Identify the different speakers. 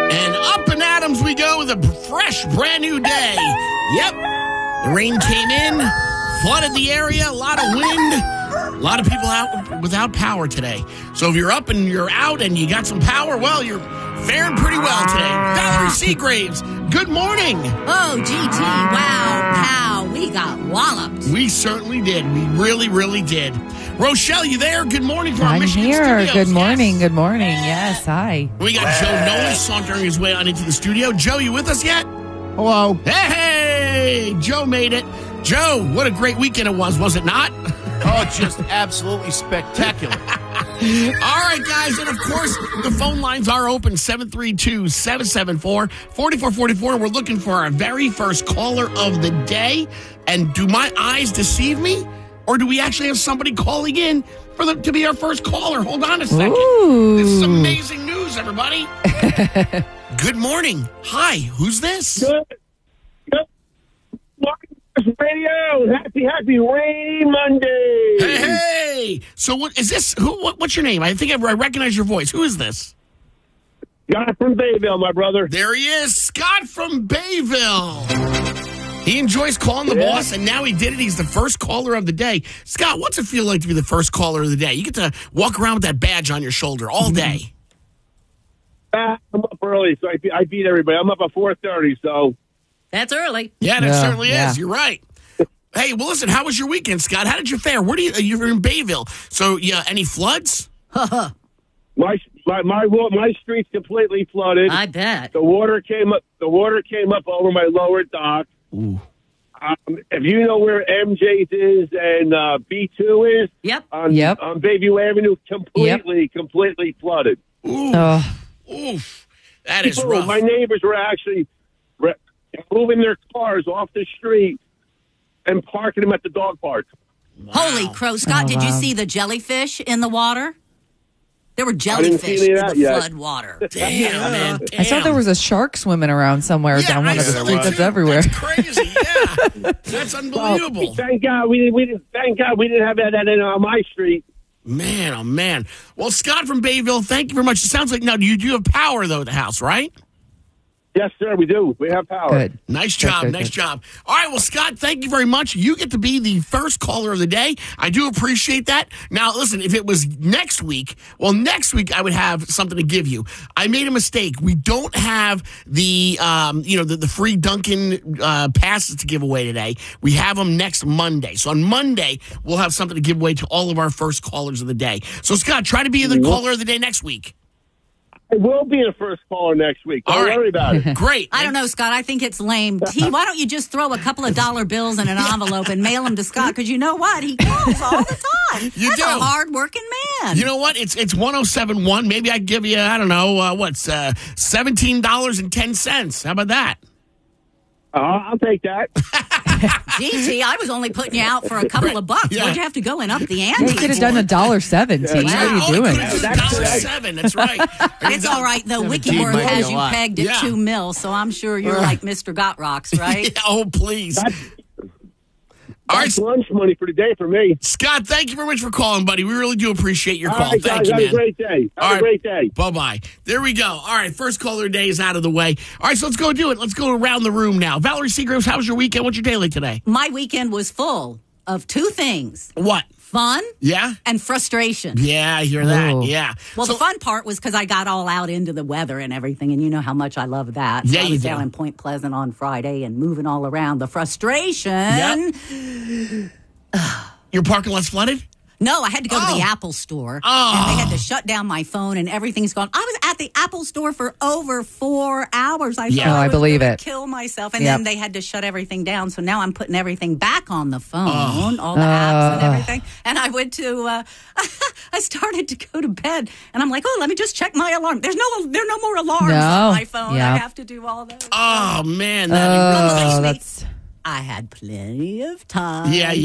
Speaker 1: And up in Adams we go with a fresh, brand new day. Yep. The rain came in, flooded the area, a lot of wind, a lot of people out without power today. So if you're up and you're out and you got some power, well, you're faring pretty well today. Valerie Seagraves, good morning.
Speaker 2: Oh, GT, wow, pow, we got walloped.
Speaker 1: We certainly did. We really, really did. Rochelle, you there? Good morning from our Michigan
Speaker 3: here.
Speaker 1: studios.
Speaker 3: Good morning.
Speaker 1: Yes.
Speaker 3: Good morning. Yes, hi.
Speaker 1: We got Joe Nolan sauntering his way on into the studio. Joe, you with us yet?
Speaker 4: Hello.
Speaker 1: Hey, Joe made it. Joe, what a great weekend it was it not?
Speaker 4: Oh, just absolutely spectacular.
Speaker 1: All right, guys, and of course, the phone lines are open, 732-774-4444. We're looking for our very first caller of the day. And do my eyes deceive me? Or do we actually have somebody calling in to be our first caller? Hold on a second.
Speaker 3: Ooh.
Speaker 1: This is amazing news, everybody. Good morning. Hi, who's this?
Speaker 5: Good. Welcome to this radio. Happy rainy Monday.
Speaker 1: Hey. So what is this? What's your name? I think I recognize your voice. Who is this?
Speaker 5: Scott from Bayville, my brother.
Speaker 1: There he is, Scott from Bayville. He enjoys calling the boss, and now he did it. He's the first caller of the day. Scott, what's it feel like to be the first caller of the day? You get to walk around with that badge on your shoulder all day.
Speaker 5: I'm up early, so I beat everybody. I'm up at 4:30, so.
Speaker 2: That's early.
Speaker 1: Yeah, that certainly
Speaker 3: yeah.
Speaker 1: is. You're right. Hey, well, listen, how was your weekend, Scott? How did you fare? You're in Bayville. So, yeah, any floods?
Speaker 5: My street's completely flooded.
Speaker 2: I bet.
Speaker 5: The water came up over my lower dock.
Speaker 1: Ooh.
Speaker 5: If you know where MJ's is and B2 is,
Speaker 2: Yep.
Speaker 5: on Bayview Avenue, completely flooded.
Speaker 1: Ooh.
Speaker 3: Oh.
Speaker 1: Oof. That is
Speaker 5: People,
Speaker 1: rough.
Speaker 5: my neighbors were actually moving their cars off the street and parking them at the dog park.
Speaker 1: Wow.
Speaker 2: Holy crow. Scott, did you
Speaker 3: wow.
Speaker 2: see the jellyfish in the water? There were
Speaker 5: didn't see
Speaker 2: jellyfish
Speaker 5: any
Speaker 2: in
Speaker 5: of
Speaker 2: the
Speaker 5: that yet.
Speaker 2: flood water.
Speaker 1: Damn, man. Damn.
Speaker 3: I saw there was a shark swimming around somewhere down one of the streets. That's everywhere.
Speaker 1: That's crazy. Yeah. That's unbelievable.
Speaker 5: Thank God we didn't have that on my street.
Speaker 1: Man, oh, man. Well, Scott from Bayville, thank you very much. It sounds like now you do have power, though, at the house, right?
Speaker 5: Yes, sir, we do. We have power.
Speaker 3: Good.
Speaker 1: Nice job.
Speaker 3: Good.
Speaker 1: Nice job. All right. Well, Scott, thank you very much. You get to be the first caller of the day. I do appreciate that. Now, listen, if it was next week I would have something to give you. I made a mistake. We don't have the free Dunkin' passes to give away today. We have them next Monday. So on Monday, we'll have something to give away to all of our first callers of the day. So, Scott, try to be the caller of the day next week.
Speaker 5: I will be the first caller next week. Don't worry about it.
Speaker 1: Great.
Speaker 2: I don't know, Scott. I think it's lame. Why don't you just throw a couple of dollar bills in an envelope and mail them to Scott? Because you know what? He calls all the time.
Speaker 1: You
Speaker 2: That's
Speaker 1: do.
Speaker 2: a hard-working man.
Speaker 1: You know what? It's 1071. Maybe I give you, I don't know, $17.10. How about that?
Speaker 5: I'll take that.
Speaker 2: GT, I was only putting you out for a couple of bucks.
Speaker 1: Yeah.
Speaker 2: Why'd you have to go in up the ante?
Speaker 3: You could have done $1.17. What are you doing?
Speaker 1: $1.07. That's right.
Speaker 2: It's all right, though. Wickyworth
Speaker 4: might be
Speaker 2: has
Speaker 4: a
Speaker 2: you
Speaker 4: lot.
Speaker 2: pegged at
Speaker 1: Yeah.
Speaker 2: $2 million, so I'm sure you're like Mr. Got Rocks, right?
Speaker 1: Yeah, oh, please. All right,
Speaker 5: That's lunch money for the day for me.
Speaker 1: Scott, thank you very much for calling, buddy. We really do appreciate your
Speaker 5: All
Speaker 1: call.
Speaker 5: right,
Speaker 1: Thank
Speaker 5: guys,
Speaker 1: you,
Speaker 5: have
Speaker 1: man.
Speaker 5: a great day.
Speaker 1: All
Speaker 5: Have
Speaker 1: right.
Speaker 5: a great day.
Speaker 1: Bye-bye. There we go. All right, first caller day is out of the way. All right, so let's go do it. Let's go around the room now. Valerie Seagraves, how was your weekend? What's your day like today?
Speaker 2: My weekend was full of two things,
Speaker 1: What?
Speaker 2: fun
Speaker 1: Yeah?
Speaker 2: and frustration.
Speaker 1: Yeah, I hear that.
Speaker 3: Ooh.
Speaker 1: Yeah.
Speaker 2: Well,
Speaker 1: So-
Speaker 2: the fun part was because I got all out into the weather and everything, and you know how much I love that.
Speaker 1: Yeah,
Speaker 2: I
Speaker 1: you
Speaker 2: was
Speaker 1: do.
Speaker 2: down in Point Pleasant on Friday and moving all around. The frustration.
Speaker 1: Yep. Your parking lot's flooded?
Speaker 2: No, I had to go to
Speaker 1: Oh.
Speaker 2: the Apple store,
Speaker 1: Oh.
Speaker 2: and they had to shut down my phone, and everything's gone. I was at the Apple store for over 4 hours. I
Speaker 1: Yeah.
Speaker 2: thought
Speaker 1: Oh,
Speaker 2: I
Speaker 3: I
Speaker 2: was
Speaker 3: believe
Speaker 2: gonna
Speaker 3: it.
Speaker 2: kill myself, and
Speaker 3: Yep.
Speaker 2: then they had to shut everything down. So now I'm putting everything back on the phone, all the apps and everything. And I went to, I started to go to bed, and I'm like, oh, let me just check my alarm. There are no more alarms on my phone.
Speaker 3: Yeah.
Speaker 2: I have to do all those.
Speaker 1: Oh, man. That really
Speaker 3: Oh,
Speaker 1: makes me...
Speaker 3: that's...
Speaker 2: I had plenty of time.
Speaker 1: Yeah,